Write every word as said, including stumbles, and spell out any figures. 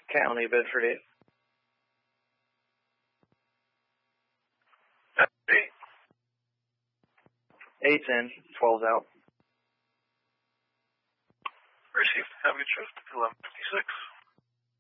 County, Bedford eight. Eight. Eight's in, twelve's out. Received. Have a good shift. eleven fifty-six.